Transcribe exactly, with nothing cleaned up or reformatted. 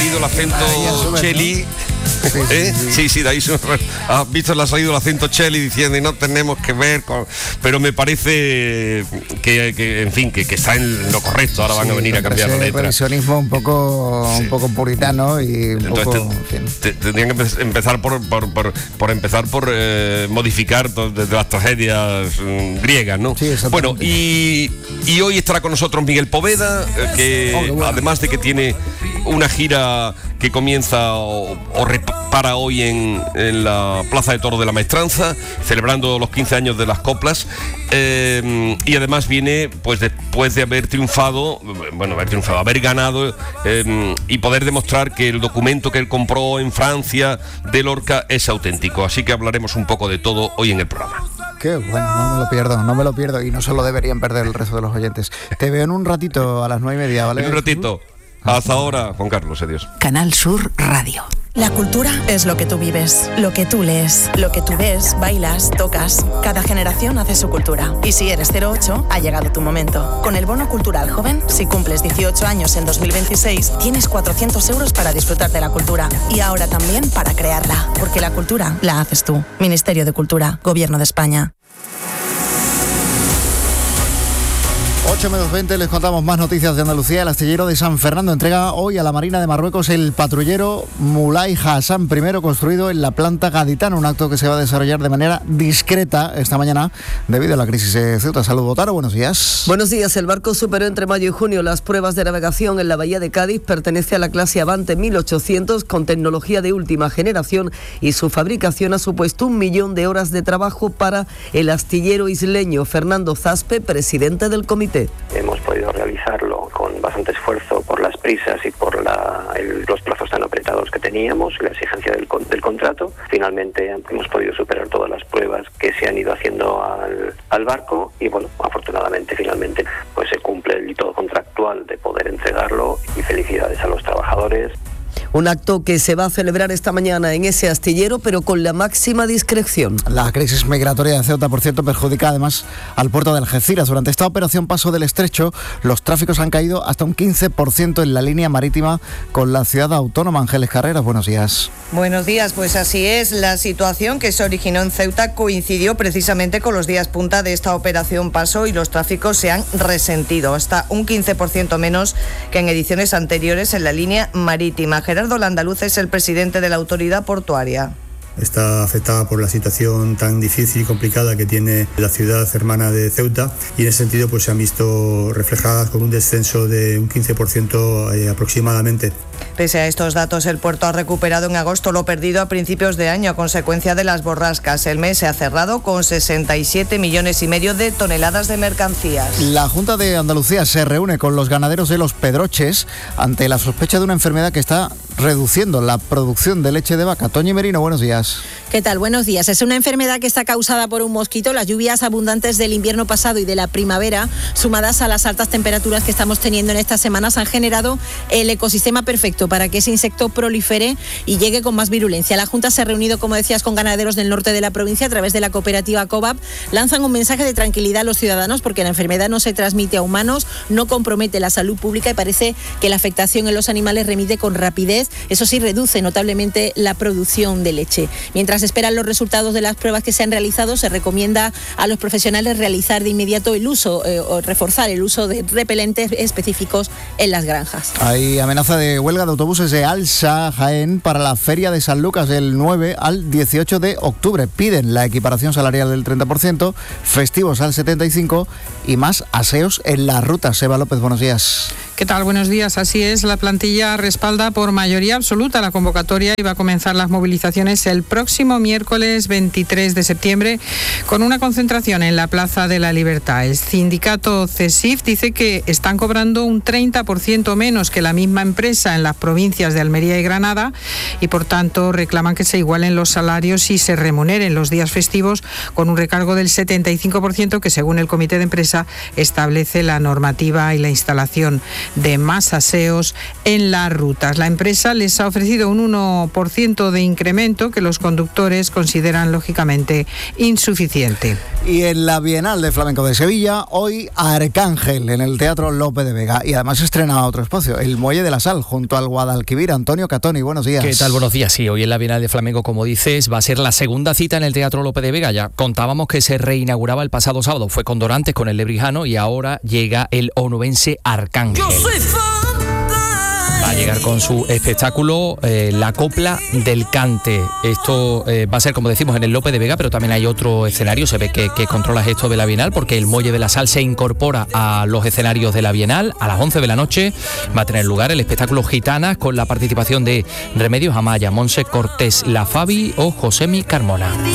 salido el acento ah, Cheli. Sí, ¿Eh? sí, sí. sí, sí, de ahí se, has visto, le ha salido el acento Cheli diciendo y no tenemos que ver con... Pero me parece que, que en fin, que, que está en lo correcto. Ahora van sí, a venir a cambiar la letra. Revisionismo un poco, sí. un poco puritano y un Entonces, poco... Te, te, tendrían que empezar por, por, por, por empezar por eh, modificar desde las tragedias mm, griegas, ¿no? Sí, bueno, y, y hoy estará con nosotros Miguel Poveda, eh, que oh, bueno. además de que tiene una gira que comienza o, o repara hoy en, en la Plaza de Toros de la Maestranza, celebrando los quince años de las coplas, eh, y además viene pues después de haber triunfado, bueno, haber triunfado, haber ganado eh, y poder demostrar que el documento que él compró en Francia de Lorca es auténtico. Así que hablaremos un poco de todo hoy en el programa. Qué bueno, no me lo pierdo, no me lo pierdo y no se lo deberían perder el resto de los oyentes. Te veo en un ratito a las nueve y media, ¿vale? En un ratito. Hasta ahora, Juan Carlos, adiós. Canal Sur Radio. La cultura es lo que tú vives, lo que tú lees, lo que tú ves, bailas, tocas. Cada generación hace su cultura. Y si eres cero ocho, ha llegado tu momento. Con el Bono Cultural Joven, si cumples dieciocho años en dos mil veintiséis, tienes cuatrocientos euros para disfrutar de la cultura. Y ahora también para crearla. Porque la cultura la haces tú. Ministerio de Cultura, Gobierno de España. ocho menos veinte, les contamos más noticias de Andalucía. El astillero de San Fernando entrega hoy a la Marina de Marruecos el patrullero Mulay Hassan I, construido en la planta gaditana, un acto que se va a desarrollar de manera discreta esta mañana debido a la crisis de Ceuta. Saludos, Taro, buenos días. Buenos días. El barco superó entre mayo y junio las pruebas de navegación en la bahía de Cádiz. Pertenece a la clase Avante mil ochocientos con tecnología de última generación y su fabricación ha supuesto un millón de horas de trabajo para el astillero isleño. Fernando Zaspe, presidente del comité. Hemos podido realizarlo con bastante esfuerzo por las prisas y por la, el, los plazos tan apretados que teníamos y la exigencia del, del contrato. Finalmente hemos podido superar todas las pruebas que se han ido haciendo al, al barco y bueno, afortunadamente finalmente pues se cumple el hito contractual de poder entregarlo y felicidades a los trabajadores. Un acto que se va a celebrar esta mañana en ese astillero, pero con la máxima discreción. La crisis migratoria de Ceuta, por cierto, perjudica además al puerto de Algeciras. Durante esta operación Paso del Estrecho, los tráficos han caído hasta un quince por ciento en la línea marítima con la ciudad autónoma. Ángeles Carreras, buenos días. Buenos días, pues así es. La situación que se originó en Ceuta coincidió precisamente con los días punta de esta operación Paso y los tráficos se han resentido, hasta un quince por ciento menos que en ediciones anteriores en la línea marítima. Gerardo Landaluz es el presidente de la autoridad portuaria. Está afectada por la situación tan difícil y complicada que tiene la ciudad hermana de Ceuta y en ese sentido pues se han visto reflejadas con un descenso de un quince por ciento eh, aproximadamente. Pese a estos datos, el puerto ha recuperado en agosto lo perdido a principios de año a consecuencia de las borrascas. El mes se ha cerrado con sesenta y siete millones y medio de toneladas de mercancías. La Junta de Andalucía se reúne con los ganaderos de Los Pedroches ante la sospecha de una enfermedad que está reduciendo la producción de leche de vaca. Toñi Merino, buenos días. ¿Qué tal? Buenos días. Es una enfermedad que está causada por un mosquito. Las lluvias abundantes del invierno pasado y de la primavera, sumadas a las altas temperaturas que estamos teniendo en estas semanas, han generado el ecosistema perfecto para que ese insecto prolifere y llegue con más virulencia. La Junta se ha reunido, como decías, con ganaderos del norte de la provincia a través de la cooperativa COVAP. Lanzan un mensaje de tranquilidad a los ciudadanos porque la enfermedad no se transmite a humanos, no compromete la salud pública y parece que la afectación en los animales remite con rapidez. Eso sí, reduce notablemente la producción de leche. Mientras esperan los resultados de las pruebas que se han realizado, se recomienda a los profesionales realizar de inmediato el uso eh, o reforzar el uso de repelentes específicos en las granjas. Hay amenaza de huelga de autobuses de Alsa, Jaén, para la Feria de San Lucas del nueve al dieciocho de octubre. Piden la equiparación salarial del treinta por ciento, festivos al setenta y cinco por ciento y más aseos en las rutas. Eva López, buenos días. ¿Qué tal? Buenos días. Así es, la plantilla respalda por mayoría absoluta la convocatoria y va a comenzar las movilizaciones el próximo miércoles veintitrés de septiembre con una concentración en la Plaza de la Libertad. El sindicato CESIF dice que están cobrando un treinta por ciento menos que la misma empresa en las provincias de Almería y Granada y por tanto reclaman que se igualen los salarios y se remuneren los días festivos con un recargo del setenta y cinco por ciento que según el comité de empresa establece la normativa y la instalación de más aseos en las rutas. La empresa Sal les ha ofrecido un uno por ciento de incremento que los conductores consideran lógicamente insuficiente. Y en la Bienal de Flamenco de Sevilla, hoy Arcángel en el Teatro Lope de Vega. Y además estrena otro espacio, el Muelle de la Sal, junto al Guadalquivir. Antonio Catoni, buenos días. ¿Qué tal? Buenos días. Sí, hoy en la Bienal de Flamenco, como dices, va a ser la segunda cita en el Teatro Lope de Vega. Ya contábamos que se reinauguraba el pasado sábado, fue con Dorantes, con el Lebrijano, y ahora llega el onubense Arcángel. Yo soy fan. Va a llegar con su espectáculo eh, La Copla del Cante. Esto eh, va a ser, como decimos, en el Lope de Vega, pero también hay otro escenario. Se ve que, que controlas esto de la Bienal, porque el Muelle de la Sal se incorpora a los escenarios de la Bienal. A las once de la noche va a tener lugar el espectáculo Gitanas, con la participación de Remedios Amaya, Monse Cortés, La Fabi o Josemi Carmona.